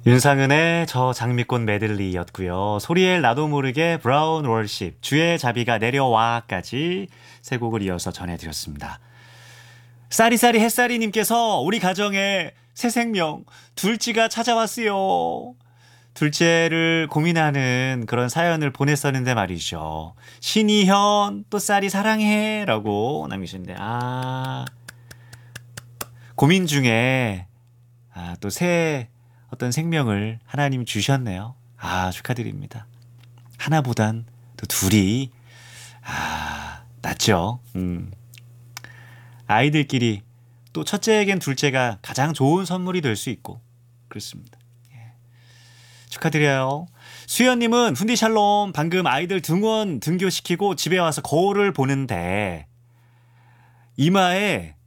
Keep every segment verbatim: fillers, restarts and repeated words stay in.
윤상은의 저 장미꽃 메들리였고요. 소리엘 나도 모르게 브라운 월십, 주의 자비가 내려와까지 세 곡을 이어서 전해드렸습니다. 쌀이쌀이 햇살이님께서 우리 가정에 새 생명 둘째가 찾아왔어요. 둘째를 고민하는 그런 사연을 보냈었는데 말이죠. 신이현 또 쌀이 사랑해 라고 남기셨는데 아 고민 중에 아, 또 새 어떤 생명을 하나님이 주셨네요. 아 축하드립니다. 하나보단 또 둘이 아 낫죠. 음. 아이들끼리 또 첫째에겐 둘째가 가장 좋은 선물이 될 수 있고 그렇습니다. 예. 축하드려요. 수연님은 훈디샬롬 방금 아이들 등원 등교시키고 집에 와서 거울을 보는데 이마에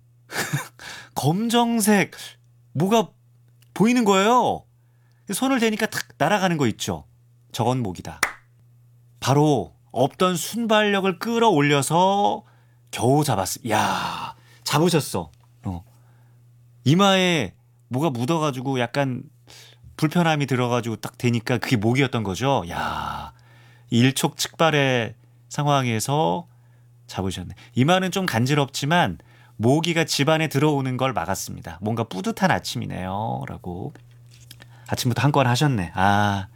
검정색 뭐가 보이는 거예요. 손을 대니까 탁 날아가는 거 있죠. 저건 목이다. 바로 없던 순발력을 끌어올려서 겨우 잡았어. 야 잡으셨어. 어. 이마에 뭐가 묻어가지고 약간 불편함이 들어가지고 딱 대니까 그게 목이었던 거죠. 야 일촉즉발의 상황에서 잡으셨네. 이마는 좀 간지럽지만 모기가 집안에 들어오는 걸 막았습니다. 뭔가 뿌듯한 아침이네요. 라고 아침부터 한 건 하셨네. 아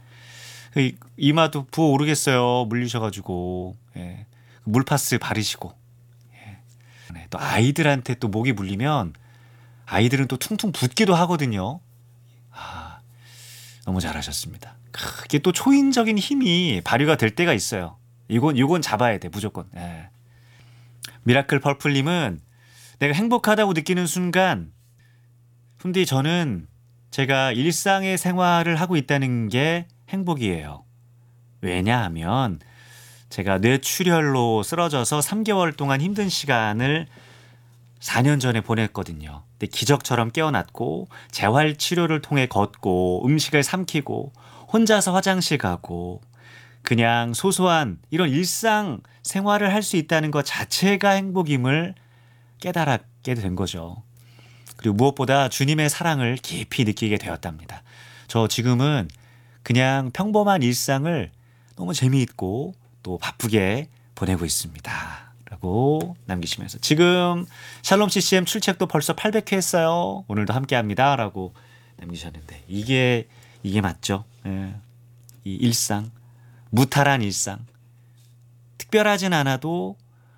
이마도 부어오르겠어요. 물리셔가지고 예. 물파스 바르시고 예. 또 아이들한테 또 모기 물리면 아이들은 또 퉁퉁 붓기도 하거든요. 아 너무 잘하셨습니다. 그게 또 초인적인 힘이 발휘가 될 때가 있어요. 이건 이건 잡아야 돼 무조건. 예. 미라클 퍼플님은 내가 행복하다고 느끼는 순간 훈디 저는 제가 일상의 생활을 하고 있다는 게 행복이에요. 왜냐하면 제가 뇌출혈로 쓰러져서 삼 개월 동안 힘든 시간을 사 년 전에 보냈거든요. 근데 기적처럼 깨어났고 재활치료를 통해 걷고 음식을 삼키고 혼자서 화장실 가고 그냥 소소한 이런 일상 생활을 할 수 있다는 것 자체가 행복임을 깨달았게 된 거죠. 그리고 무엇보다 주님의 사랑을 깊이 느끼게 되었답니다. 저 지금은 그냥 평범한 일상을 너무 재미있고 또 바쁘게 보내고 있습니다. 라고 남기시면서 지금 샬롬 씨씨엠 출첵도 벌써 팔백 회 했어요. 오늘도 함께합니다. 라고 남기셨는데 이게 이게 맞죠. 예. 이 일상 무탈한 일상 특별하진 않아도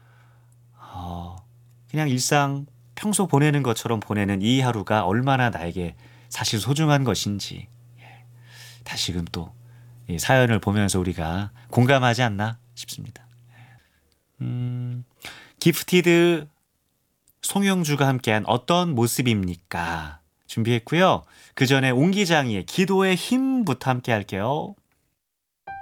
어, 그냥 일상 평소 보내는 것처럼 보내는 이 하루가 얼마나 나에게 사실 소중한 것인지 예. 다시금 또 이 사연을 보면서 우리가 공감하지 않나 싶습니다. 음, 기프티드 송영주가 함께한 어떤 모습입니까? 준비했고요. 그 전에 옹기장이의 기도의 힘부터 함께 할게요.